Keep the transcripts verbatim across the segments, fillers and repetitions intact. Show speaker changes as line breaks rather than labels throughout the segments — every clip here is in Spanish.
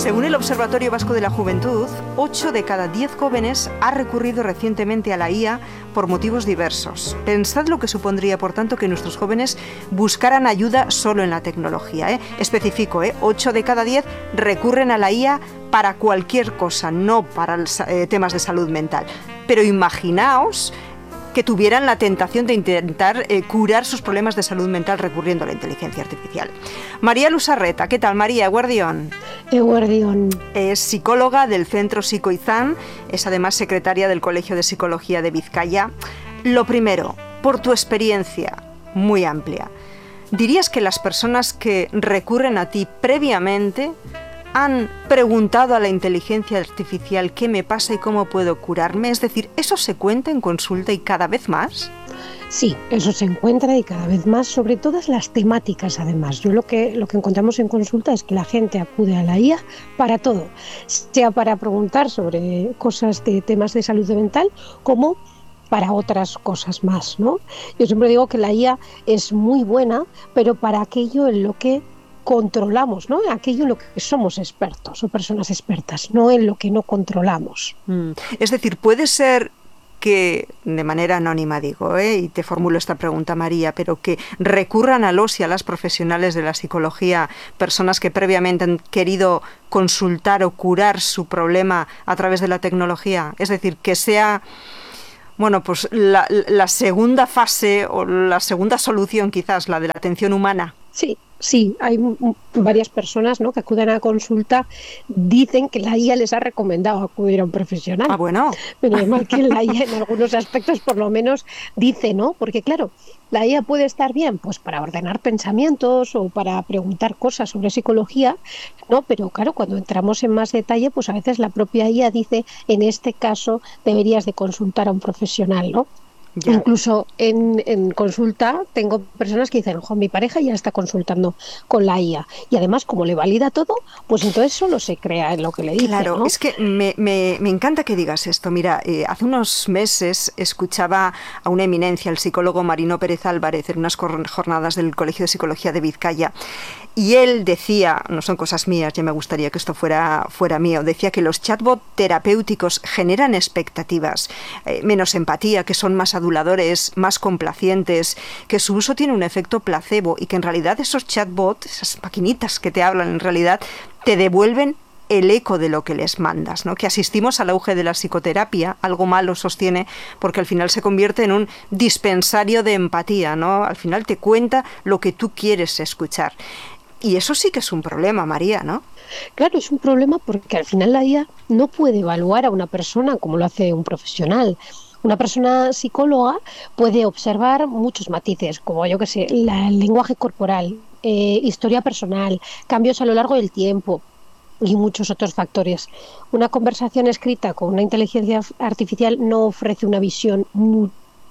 Según el Observatorio Vasco de la Juventud, ocho de cada diez jóvenes ha recurrido recientemente a la I A por motivos diversos. Pensad lo que supondría, por tanto, que nuestros jóvenes buscaran ayuda solo en la tecnología, ¿eh? Especifico, ¿eh? ocho de cada diez recurren a la I A para cualquier cosa, no para el, eh, temas de salud mental. Pero imaginaos que tuvieran la tentación de intentar eh, curar sus problemas de salud mental recurriendo a la inteligencia artificial. María Lusarreta, ¿qué tal, María? Eguardión.
Eguardión.
Es psicóloga del Centro Psicoizán, es además secretaria del Colegio de Psicología de Vizcaya. Lo primero, por tu experiencia muy amplia, ¿dirías que las personas que recurren a ti previamente han preguntado a la inteligencia artificial qué me pasa y cómo puedo curarme? Es decir, ¿eso se cuenta en consulta y cada vez más?
Sí, eso se encuentra y cada vez más, sobre todas las temáticas además. Yo lo que, lo que encontramos en consulta es que la gente acude a la I A para todo, sea para preguntar sobre cosas de temas de salud mental como para otras cosas más, ¿no? Yo siempre digo que la I A es muy buena, pero para aquello en lo que controlamos, ¿no? Aquello en lo que somos expertos o personas expertas, no en lo que no controlamos.
Mm. Es decir, puede ser que, de manera anónima digo, ¿eh? y te formulo esta pregunta, María, pero que recurran a los y a las profesionales de la psicología, personas que previamente han querido consultar o curar su problema a través de la tecnología. Es decir, que sea, bueno, pues la, la segunda fase o la segunda solución, quizás, la de la atención humana.
Sí, sí, hay varias personas, ¿no?, que acuden a consulta, dicen que la I A les ha recomendado acudir a un profesional.
Ah, bueno.
Pero es mal que la I A en algunos aspectos por lo menos dice, ¿no? Porque claro, la I A puede estar bien pues para ordenar pensamientos o para preguntar cosas sobre psicología, ¿no? Pero claro, cuando entramos en más detalle, pues a veces la propia I A dice, en este caso deberías de consultar a un profesional, ¿no? Ya. Incluso en, en consulta tengo personas que dicen, ojo, mi pareja ya está consultando con la I A y además como le valida todo, pues entonces solo se crea en lo que le dice.
Claro,
¿no?
Es que me, me, me encanta que digas esto. Mira, eh, hace unos meses escuchaba a una eminencia, el psicólogo Marino Pérez Álvarez, en unas jornadas del Colegio de Psicología de Vizcaya, y él decía, no son cosas mías, ya me gustaría que esto fuera, fuera mío, decía que los chatbots terapéuticos generan expectativas, eh, menos empatía, que son más aduladores, más complacientes, que su uso tiene un efecto placebo y que en realidad esos chatbots, esas maquinitas que te hablan, en realidad te devuelven el eco de lo que les mandas, ¿no? Que asistimos al auge de la psicoterapia, algo malo sostiene, porque al final se convierte en un dispensario de empatía, ¿no? Al final te cuenta lo que tú quieres escuchar. Y eso sí que es un problema, María, ¿no?
Claro, es un problema porque al final la I A no puede evaluar a una persona como lo hace un profesional. Una persona psicóloga puede observar muchos matices, como yo que sé, la, el lenguaje corporal, eh, historia personal, cambios a lo largo del tiempo y muchos otros factores. Una conversación escrita con una inteligencia artificial no ofrece una visión muy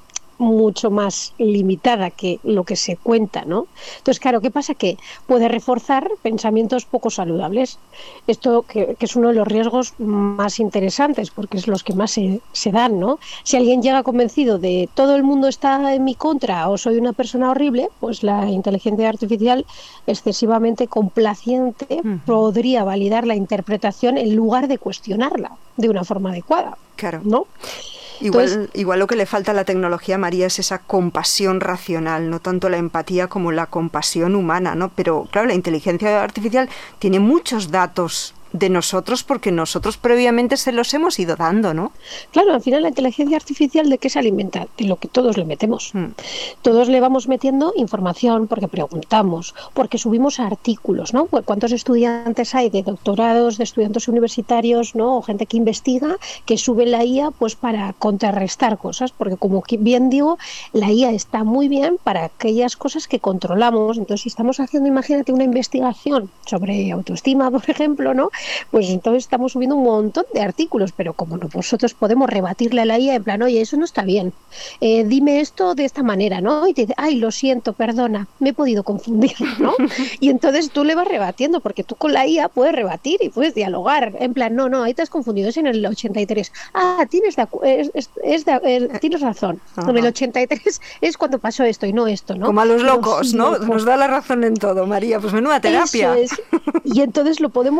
mucho más limitada que lo que se cuenta, ¿no? Entonces, claro, ¿qué pasa? Que puede reforzar pensamientos poco saludables. Esto que, que es uno de los riesgos más interesantes, porque es los que más se, se dan, ¿no? Si alguien llega convencido de todo el mundo está en mi contra o soy una persona horrible, pues la inteligencia artificial excesivamente complaciente uh-huh. podría validar la interpretación en lugar de cuestionarla de una forma adecuada,
claro.
¿no?
Igual, Entonces, igual lo que le falta a la tecnología, María, es esa compasión racional, no tanto la empatía como la compasión humana, ¿no? Pero claro, la inteligencia artificial tiene muchos datos de nosotros porque nosotros previamente se los hemos ido dando, ¿no?
Claro, al final la inteligencia artificial, ¿de qué se alimenta? De lo que todos le metemos. Mm. Todos le vamos metiendo información porque preguntamos, porque subimos artículos, ¿no? ¿Cuántos estudiantes hay de doctorados, de estudiantes universitarios, ¿no? O gente que investiga, que sube la I A pues para contrarrestar cosas, porque como bien digo, la I A está muy bien para aquellas cosas que controlamos. Entonces, si estamos haciendo, imagínate, una investigación sobre autoestima, por ejemplo, ¿no? Pues entonces estamos subiendo un montón de artículos, pero como nosotros podemos rebatirle a la I A en plan, oye, eso no está bien, eh, dime esto de esta manera, ¿no? Y te dice, ay, lo siento, perdona, me he podido confundir, ¿no? Y entonces tú le vas rebatiendo, porque tú con la I A puedes rebatir y puedes dialogar, en plan, no, no, ahí te has confundido, es en el ochenta y tres, ah, tienes, de, es, es, es de, eh, tienes razón, uh-huh. En el ochenta y tres es cuando pasó esto y no esto, ¿no?
Como a los locos, ¿no? Nos da la razón en todo, María, pues menuda terapia.
Eso es. Y entonces lo podemos rebatir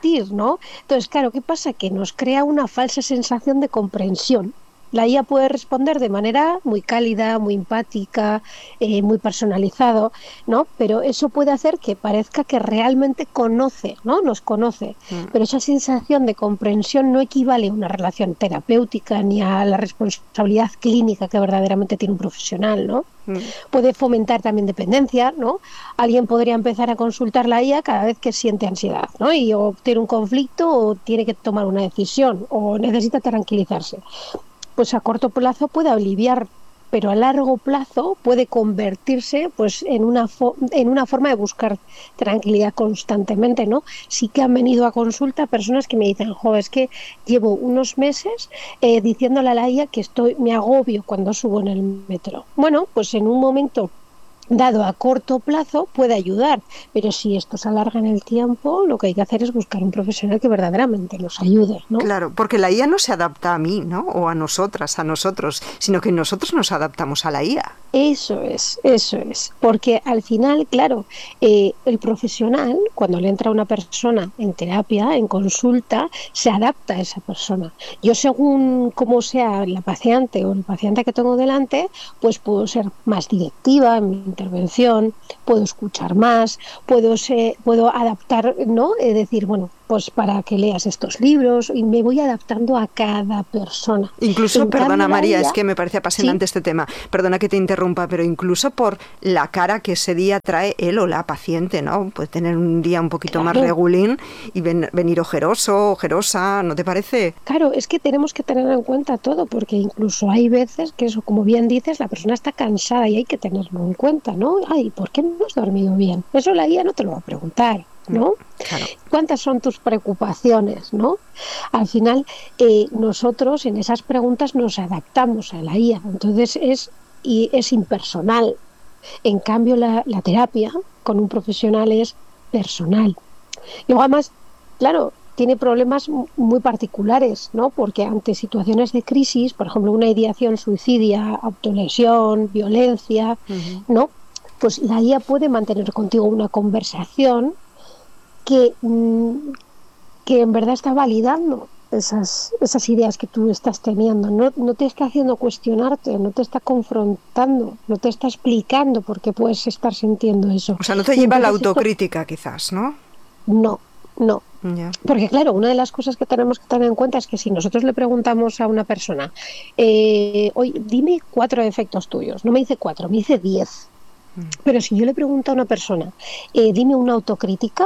decir, ¿no? Entonces, claro, ¿qué pasa? Que nos crea una falsa sensación de comprensión. La I A puede responder de manera muy cálida, muy empática, eh, muy personalizado, ¿no? Pero eso puede hacer que parezca que realmente conoce, ¿no? Nos conoce. Mm. Pero esa sensación de comprensión no equivale a una relación terapéutica ni a la responsabilidad clínica que verdaderamente tiene un profesional, ¿no? Mm. Puede fomentar también dependencia, ¿no? Alguien podría empezar a consultar la I A cada vez que siente ansiedad, ¿no? Y o tiene un conflicto o tiene que tomar una decisión o necesita tranquilizarse. Pues a corto plazo puede aliviar, pero a largo plazo puede convertirse pues en una fo- en una forma de buscar tranquilidad constantemente, ¿no? Sí que han venido a consulta personas que me dicen, jo, es que llevo unos meses eh, diciéndole a la I A que estoy, me agobio cuando subo en el metro. Bueno, pues en un momento dado a corto plazo puede ayudar, pero si esto se alarga en el tiempo, lo que hay que hacer es buscar un profesional que verdaderamente nos ayude, ¿no?
Claro, porque la I A no se adapta a mí, ¿no? O a nosotras, a nosotros, sino que nosotros nos adaptamos a la I A.
Eso es, eso es, porque al final, claro, eh, el profesional, cuando le entra una persona en terapia, en consulta, se adapta a esa persona. Yo, según cómo sea la paciente o el paciente que tengo delante, pues puedo ser más directiva en mi intervención, puedo escuchar más, puedo ser, puedo adaptar, ¿no? Es decir, bueno, pues para que leas estos libros, y me voy adaptando a cada persona.
Incluso, en perdona María, I A, es que me parece apasionante, ¿sí?, este tema, perdona que te interrumpa, pero incluso por la cara que ese día trae él o la paciente, ¿no? Puede tener un día un poquito claro. más regulín y ven, venir ojeroso, ojerosa, ¿no te parece?
Claro, es que tenemos que tener en cuenta todo, porque incluso hay veces que eso, como bien dices, la persona está cansada y hay que tenerlo en cuenta, ¿no? Ay, ¿por qué no has dormido bien? Eso la I A no te lo va a preguntar, ¿no?
Claro.
¿Cuántas son tus preocupaciones, no? Al final, eh, nosotros en esas preguntas nos adaptamos a la I A, entonces es, y es impersonal. En cambio, la, la terapia con un profesional es personal. Y luego, además, claro, tiene problemas muy particulares, ¿no? Porque ante situaciones de crisis, por ejemplo, una ideación suicidia, autolesión, violencia, uh-huh. ¿no? Pues la I A puede mantener contigo una conversación que, que en verdad está validando esas, esas ideas que tú estás teniendo. No, no te está haciendo cuestionarte, no te está confrontando, no te está explicando por qué puedes estar sintiendo eso.
O sea, no te lleva a la autocrítica, esto... quizás, ¿no?
No, no.
Yeah.
Porque claro, una de las cosas que tenemos que tener en cuenta es que si nosotros le preguntamos a una persona, eh, oye, dime cuatro defectos tuyos, no me dice cuatro, me dice diez. Mm. Pero si yo le pregunto a una persona, eh, dime una autocrítica,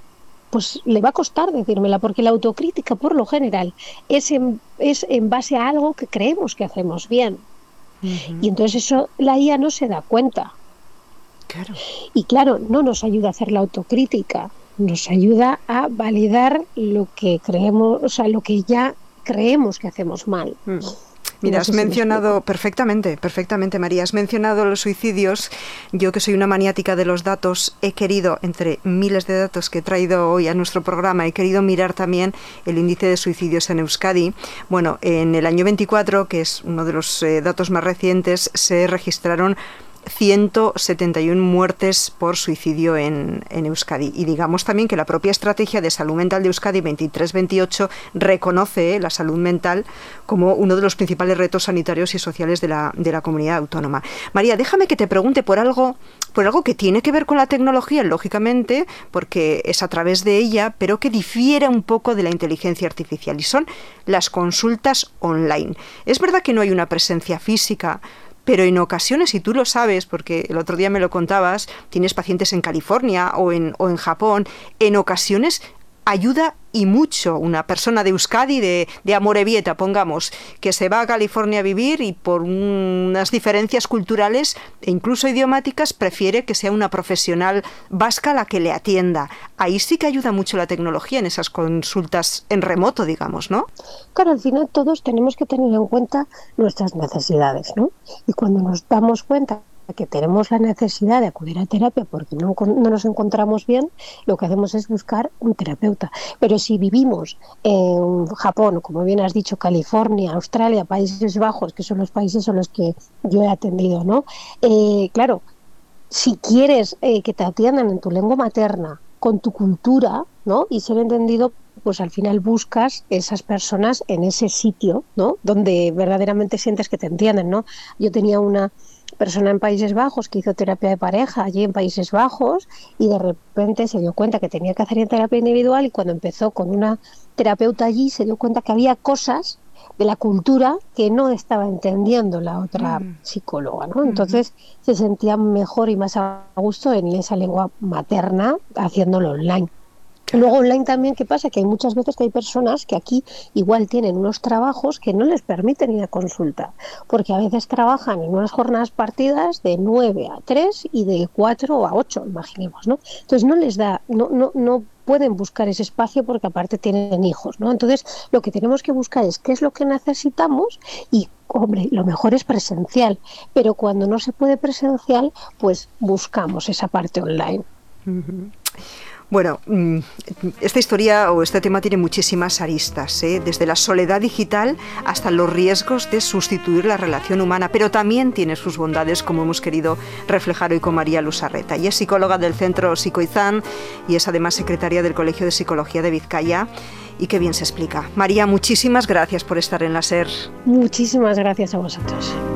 pues le va a costar decírmela, porque la autocrítica por lo general es en, es en base a algo que creemos que hacemos bien. Uh-huh. Y entonces eso la I A no se da cuenta.
Claro.
Y claro, no nos ayuda a hacer la autocrítica, nos ayuda a validar lo que creemos, o sea, lo que ya creemos que hacemos mal.
Mm. Mira,
no
has
sé si
mencionado perfectamente, perfectamente, María, has mencionado los suicidios. Yo, que soy una maniática de los datos, he querido, entre miles de datos que he traído hoy a nuestro programa, he querido mirar también el índice de suicidios en Euskadi. Bueno, en el año veinticuatro, que es uno de los eh, datos más recientes, se registraron ciento setenta y una muertes por suicidio en, en Euskadi. Y digamos también que la propia estrategia de salud mental de Euskadi veintitrés veintiocho reconoce eh, la salud mental como uno de los principales retos sanitarios y sociales de la, de la comunidad autónoma. María, déjame que te pregunte por algo, por algo que tiene que ver con la tecnología, lógicamente, porque es a través de ella, pero que difiere un poco de la inteligencia artificial, y son las consultas online. Es verdad que no hay una presencia física, pero en ocasiones, y tú lo sabes, porque el otro día me lo contabas, tienes pacientes en California o en, o en Japón, en ocasiones ayuda y mucho una persona de Euskadi, de, de Amorebieta, pongamos, que se va a California a vivir y por unas diferencias culturales e incluso idiomáticas prefiere que sea una profesional vasca la que le atienda. Ahí sí que ayuda mucho la tecnología en esas consultas en remoto, digamos, ¿no?
Claro, al final todos tenemos que tener en cuenta nuestras necesidades, ¿no? Y cuando nos damos cuenta que tenemos la necesidad de acudir a terapia porque no, no nos encontramos bien, lo que hacemos es buscar un terapeuta. Pero si vivimos en Japón, como bien has dicho, California, Australia, Países Bajos, que son los países a los que yo he atendido, ¿no? Eh, claro, si quieres eh, que te atiendan en tu lengua materna, con tu cultura, ¿no? Y ser entendido pues al final buscas esas personas en ese sitio, ¿no? Donde verdaderamente sientes que te entienden, ¿no? Yo tenía una persona en Países Bajos que hizo terapia de pareja allí en Países Bajos y de repente se dio cuenta que tenía que hacer terapia individual, y cuando empezó con una terapeuta allí se dio cuenta que había cosas de la cultura que no estaba entendiendo la otra mm. psicóloga, ¿no? Entonces mm. se sentía mejor y más a gusto en esa lengua materna haciéndolo online. Luego online también, ¿qué pasa? Que hay muchas veces que hay personas que aquí igual tienen unos trabajos que no les permiten ir a consulta, porque a veces trabajan en unas jornadas partidas de nueve a tres y de cuatro a ocho, imaginemos, ¿no? Entonces no les da, no, no, no pueden buscar ese espacio porque aparte tienen hijos, ¿no? Entonces lo que tenemos que buscar es qué es lo que necesitamos y, hombre, lo mejor es presencial, pero cuando no se puede presencial, pues buscamos esa parte online.
Uh-huh. Bueno, esta historia o este tema tiene muchísimas aristas, ¿eh? Desde la soledad digital hasta los riesgos de sustituir la relación humana, pero también tiene sus bondades, como hemos querido reflejar hoy con María Lusarreta. Ella es psicóloga del Centro Psicoizán y es además secretaria del Colegio de Psicología de Vizcaya. Y qué bien se explica. María, muchísimas gracias por estar en la SER.
Muchísimas gracias a vosotros.